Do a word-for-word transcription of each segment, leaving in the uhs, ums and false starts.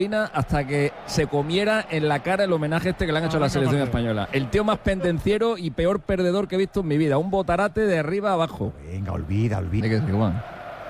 hasta que se comiera en la cara el homenaje este que le han hecho a la selección española. El tío más pendenciero y peor perdedor que he visto en mi vida. Un botarate de arriba a abajo. Venga, olvida, olvida. Que decir, bueno.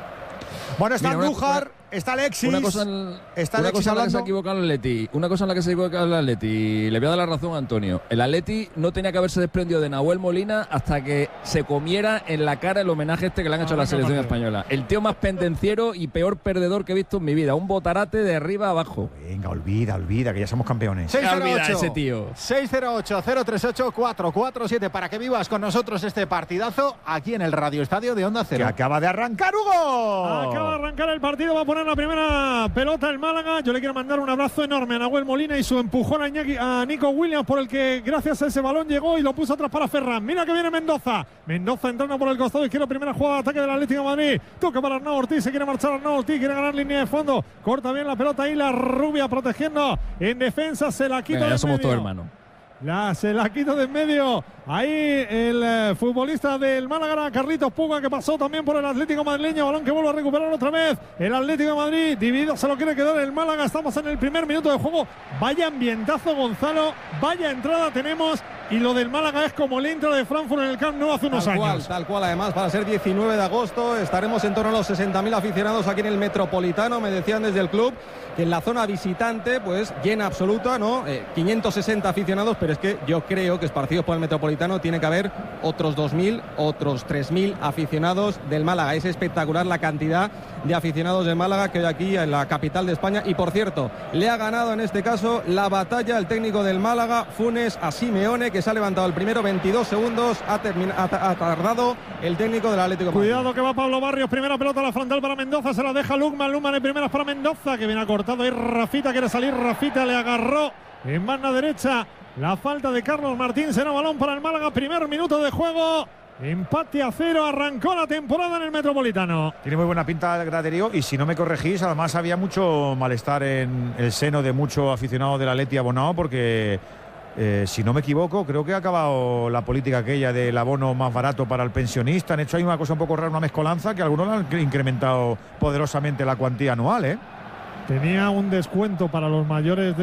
bueno, está Andújar, está Alexis. Una cosa en, está una Alexis cosa en la que se ha hablando. equivocado el Atleti. Una cosa en la que se ha equivocado el Atleti. Le voy a dar la razón a Antonio. El Atleti no tenía que haberse desprendido de Nahuel Molina hasta que se comiera en la cara el homenaje este que le han hecho a la selección española. El tío más pendenciero y peor perdedor que he visto en mi vida. Un botarate de arriba a abajo. Venga, olvida, olvida, que ya somos campeones. seis cero ocho, ese tío. seis cero ocho, cero tres ocho, cuatro cuatro siete para que vivas con nosotros este partidazo aquí en el Radio Estadio de Onda Cero. Que acaba de arrancar Hugo. Acaba de arrancar el partido, va a poner la primera pelota el Málaga. Yo le quiero mandar un abrazo enorme a Nahuel Molina y su empujón a, Iñaki, a Nico Williams, por el que gracias a ese balón llegó y lo puso atrás para Ferran. Mira que viene Mendoza. Mendoza entrando por el costado izquierdo, primera jugada de ataque del Atlético de Madrid. Toca para Arnau Ortiz, se quiere marchar Arnau Ortiz, quiere ganar línea de fondo. Corta bien la pelota ahí, la Rubia protegiendo en defensa, se la quita. Venga, ya de somos medio. todos hermanos. La, se la quito de en medio. Ahí el eh, futbolista del Málaga, Carlitos Puga, que pasó también por el Atlético madrileño. Balón que vuelve a recuperar otra vez el Atlético de Madrid. Dividido se lo quiere quedar el Málaga. Estamos en el primer minuto de juego. Vaya ambientazo, Gonzalo. Vaya entrada tenemos. Y lo del Málaga es como el intro de Frankfurt en el Camp Nou hace unos tal cual, años. Tal cual, además, para ser diecinueve de agosto estaremos en torno a los sesenta mil aficionados aquí en el Metropolitano. Me decían desde el club que en la zona visitante, pues llena absoluta, ¿no? Eh, quinientos sesenta aficionados, pero es que yo creo que esparcidos por el Metropolitano tiene que haber otros dos mil, otros tres mil aficionados del Málaga. Es espectacular la cantidad de aficionados del Málaga que hay aquí en la capital de España. Y por cierto, le ha ganado en este caso la batalla el técnico del Málaga, Funes, a Simeone, que se ha levantado el primero, veintidós segundos, ha, ha, ha tardado el técnico del Atlético. Cuidado que va Pablo Barrios, primera pelota a la frontal para Mendoza, se la deja Lukman, Lukman en primeras para Mendoza, que viene acortado ahí Rafita, quiere salir Rafita, le agarró en banda derecha la falta de Carlos Martín, será balón para el Málaga, primer minuto de juego. Empate a cero, arrancó la temporada en el Metropolitano. Tiene muy buena pinta el graderío y si no me corregís, además había mucho malestar en el seno de muchos aficionados del Atleti abonado porque... Eh, si no me equivoco, creo que ha acabado la política aquella del abono más barato para el pensionista. Han hecho ahí una cosa un poco rara, una mezcolanza, que algunos han incrementado poderosamente la cuantía anual, ¿eh? Tenía un descuento para los mayores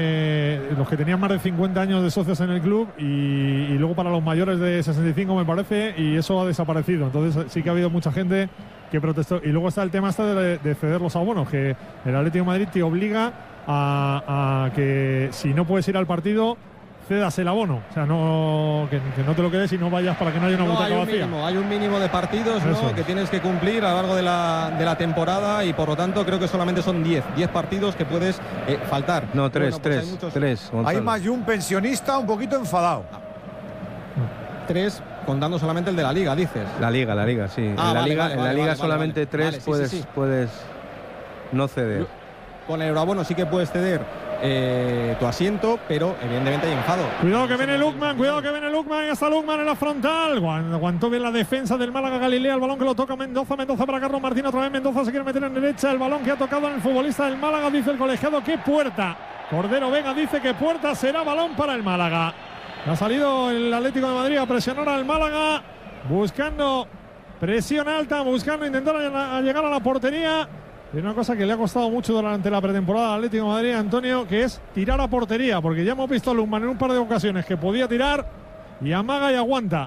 de los que tenían más de cincuenta años de socios en el club y, y luego para los mayores de sesenta y cinco, me parece, y eso ha desaparecido. Entonces sí que ha habido mucha gente que protestó. Y luego está el tema este de, de ceder los abonos, que el Atlético de Madrid te obliga a, a que si no puedes ir al partido, cedas el abono, o sea, no que, que no te lo quedes y no vayas para que no haya una no, butaca hay un vacía. Mínimo, hay un mínimo de partidos, ¿no?, que tienes que cumplir a lo largo de la, de la temporada y por lo tanto creo que solamente son diez partidos que puedes eh, faltar. No, tres, bueno, pues tres, hay, muchos... tres Gonzalo. Hay más de un pensionista un poquito enfadado. Tres, contando solamente el de la Liga, dices. La Liga, la Liga, sí. Ah, en la vale, Liga, vale, en la vale, Liga vale, solamente vale, tres vale, sí, puedes, sí, sí. puedes no ceder. Con el euroabono sí que puedes ceder Eh, tu asiento, pero evidentemente hay enfado. Cuidado que viene Lukman, cuidado que viene Lukman, está Lukman en la frontal. Aguantó bien la defensa del Málaga Galilea, el balón que lo toca Mendoza, Mendoza para Carlos Martín, otra vez Mendoza se quiere meter en derecha, el balón que ha tocado en el futbolista del Málaga, dice el colegiado que Puerta. Cordero Vega dice que Puerta, será balón para el Málaga. Ha salido el Atlético de Madrid a presionar al Málaga, buscando presión alta, buscando intentar a llegar a la portería. Y una cosa que le ha costado mucho durante la pretemporada al Atlético de Madrid, Antonio, que es tirar a portería, porque ya hemos visto a Lukman en un par de ocasiones que podía tirar y amaga y aguanta.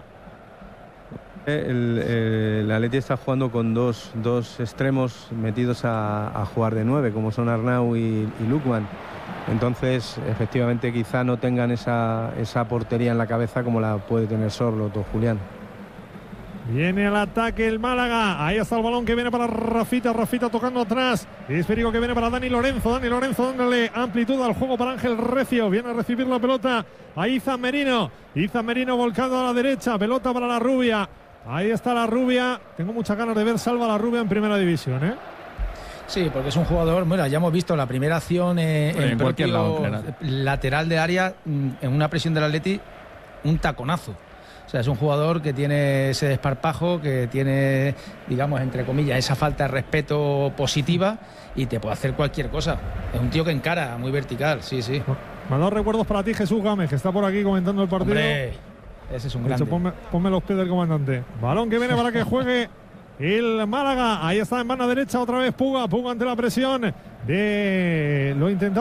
El, el, el Atleti está jugando con dos, dos extremos metidos a, a jugar de nueve, como son Arnau y, y Lukman. Entonces, efectivamente, quizá no tengan esa, esa portería en la cabeza como la puede tener Sorloth o Julián. Viene al ataque el Málaga. Ahí está el balón que viene para Rafita. Rafita tocando atrás. Esférico que viene para Dani Lorenzo. Dani Lorenzo dándole amplitud al juego para Ángel Recio. Viene a recibir la pelota a Izan Merino. Izan Merino volcando a la derecha. Pelota para la Rubia. Ahí está la Rubia. Tengo muchas ganas de ver Salva la Rubia en primera división, ¿eh? Sí, porque es un jugador, bueno, ya hemos visto la primera acción eh, en, en cualquier lado, lateral de área, en una presión del Atleti, un taconazo. O sea, es un jugador que tiene ese desparpajo, que tiene, digamos, entre comillas, esa falta de respeto positiva y te puede hacer cualquier cosa. Es un tío que encara, muy vertical, sí, sí. Me ha dado recuerdos para ti, Jesús Gámez, que está por aquí comentando el partido. Hombre, ese es un grande. Hecho, ponme, ponme los pies del comandante. Balón que viene para que juegue el Málaga. Ahí está en mano derecha otra vez Puga. Puga ante la presión de... Lo intentaba